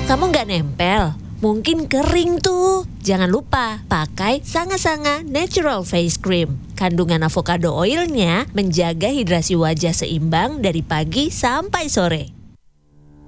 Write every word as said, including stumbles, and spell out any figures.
kamu nggak nempel? Mungkin kering tuh. Jangan lupa pakai Sanga-Sanga Natural Face Cream. Kandungan avocado oilnya menjaga hidrasi wajah seimbang dari pagi sampai sore.